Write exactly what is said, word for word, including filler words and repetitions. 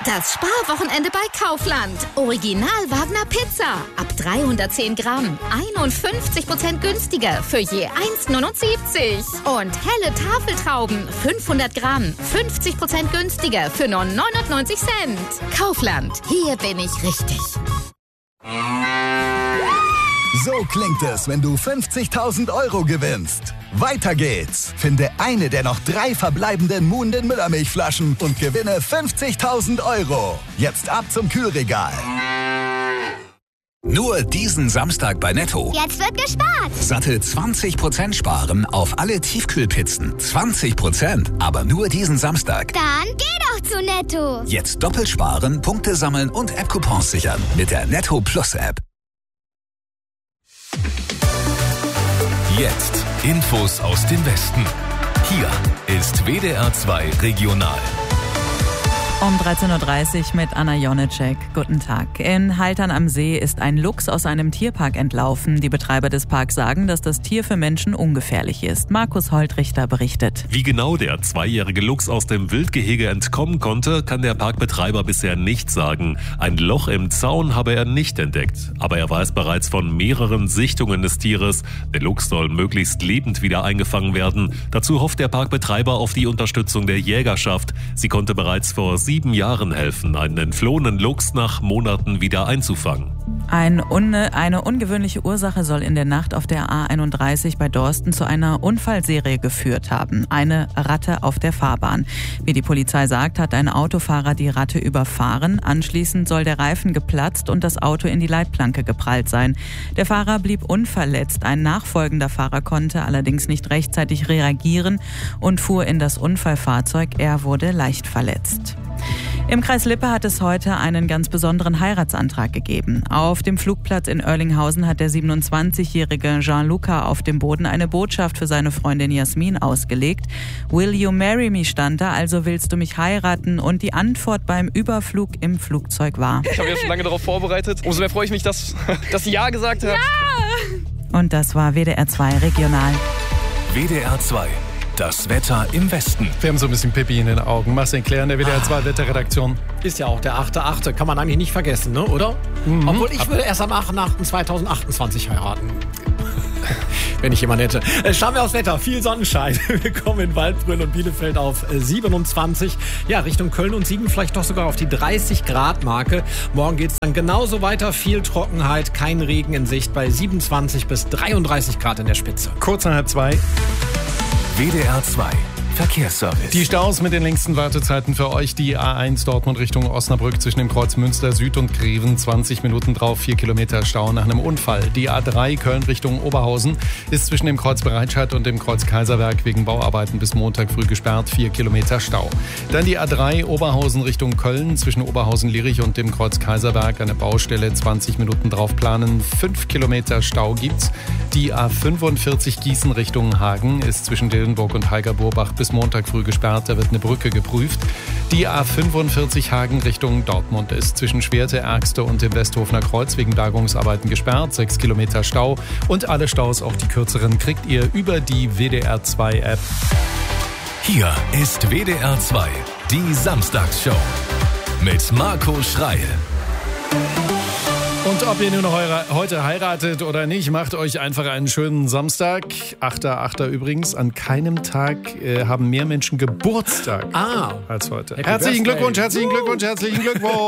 Das Sparwochenende bei Kaufland. Original Wagner Pizza. Ab dreihundertzehn Gramm. einundfünfzig Prozent günstiger für je eins Komma neunundsiebzig. Und helle Tafeltrauben. fünfhundert Gramm. fünfzig Prozent günstiger für nur neunundneunzig Cent. Kaufland. Hier bin ich richtig. So klingt es, wenn du fünfzigtausend Euro gewinnst. Weiter geht's. Finde eine der noch drei verbleibenden Muhnden Müllermilchflaschen und gewinne fünfzigtausend Euro. Jetzt ab zum Kühlregal. Nur diesen Samstag bei Netto. Jetzt wird gespart. Satte zwanzig Prozent sparen auf alle Tiefkühlpizzen. zwanzig Prozent, aber nur diesen Samstag. Dann geh doch zu Netto. Jetzt doppelt sparen, Punkte sammeln und App-Coupons sichern mit der Netto Plus App. Jetzt Infos aus dem Westen. Hier ist W D R zwei Regional. Um dreizehn Uhr dreißig mit Anna Jonitschek. Guten Tag. In Haltern am See ist ein Luchs aus einem Tierpark entlaufen. Die Betreiber des Parks sagen, dass das Tier für Menschen ungefährlich ist. Markus Holtrichter berichtet. Wie genau der zweijährige Luchs aus dem Wildgehege entkommen konnte, kann der Parkbetreiber bisher nicht sagen. Ein Loch im Zaun habe er nicht entdeckt. Aber er weiß bereits von mehreren Sichtungen des Tieres. Der Luchs soll möglichst lebend wieder eingefangen werden. Dazu hofft der Parkbetreiber auf die Unterstützung der Jägerschaft. Sie konnte bereits vor sieben Jahren helfen, einen entflohenen Luchs nach Monaten wieder einzufangen. Ein un- eine ungewöhnliche Ursache soll in der Nacht auf der A einunddreißig bei Dorsten zu einer Unfallserie geführt haben. Eine Ratte auf der Fahrbahn. Wie die Polizei sagt, hat ein Autofahrer die Ratte überfahren. Anschließend soll der Reifen geplatzt und das Auto in die Leitplanke geprallt sein. Der Fahrer blieb unverletzt. Ein nachfolgender Fahrer konnte allerdings nicht rechtzeitig reagieren und fuhr in das Unfallfahrzeug. Er wurde leicht verletzt. Im Kreis Lippe hat es heute einen ganz besonderen Heiratsantrag gegeben. Auf dem Flugplatz in Oerlinghausen hat der siebenundzwanzigjährige Gianluca auf dem Boden eine Botschaft für seine Freundin Jasmin ausgelegt. Will you marry me stand da, also willst du mich heiraten? Und die Antwort beim Überflug im Flugzeug war: Ich habe ja schon lange darauf vorbereitet. Umso mehr freue ich mich, dass, dass sie Ja gesagt hat. Ja! Und das war W D R zwei Regional. W D R zwei. Das Wetter im Westen. Wir haben so ein bisschen Pipi in den Augen. Marcel Claire in der W D R zwei Wetterredaktion. Ist ja auch der achte achte Kann man eigentlich nicht vergessen, ne? Oder? Mhm. Obwohl, ich würde erst am achten achten zweitausendachtundzwanzig heiraten. Wenn ich jemanden hätte. Schauen wir aufs Wetter. Viel Sonnenschein. Wir kommen in Waldbrunn und Bielefeld auf siebenundzwanzig. Ja, Richtung Köln und Siegen vielleicht doch sogar auf die dreißig Grad Marke. Morgen geht es dann genauso weiter. Viel Trockenheit, kein Regen in Sicht bei siebenundzwanzig bis dreiunddreißig Grad in der Spitze. Kurz nach halb zwei. W D R zwei Verkehrsservice. Die Staus mit den längsten Wartezeiten für euch. Die A eins Dortmund Richtung Osnabrück zwischen dem Kreuz Münster Süd und Greven. zwanzig Minuten drauf, vier Kilometer Stau nach einem Unfall. Die A drei Köln Richtung Oberhausen ist zwischen dem Kreuz Bereitscheid und dem Kreuz Kaiserwerk wegen Bauarbeiten bis Montag früh gesperrt. vier Kilometer Stau. Dann die A drei Oberhausen Richtung Köln zwischen Oberhausen-Lierich und dem Kreuz Kaiserwerk. Eine Baustelle, zwanzig Minuten drauf planen. fünf Kilometer Stau gibt's. Die A fünfundvierzig Gießen Richtung Hagen ist zwischen Dillenburg und Heiger-Burbach bis Montag früh gesperrt, da wird eine Brücke geprüft. Die A fünfundvierzig Hagen Richtung Dortmund ist zwischen Schwerte, Ergste und dem Westhofener Kreuz wegen Bergungsarbeiten gesperrt, sechs Kilometer Stau. Und alle Staus, auch die kürzeren, kriegt ihr über die W D R zwei App. Hier ist W D R zwei, die Samstagsshow mit Marco Schreil. Und ob ihr nun heute heiratet oder nicht, macht euch einfach einen schönen Samstag. achter achter übrigens. An keinem Tag äh, haben mehr Menschen Geburtstag ah. als heute. Happy Herzlichen Birthday. Glückwunsch, herzlichen Glückwunsch, herzlichen Glückwunsch.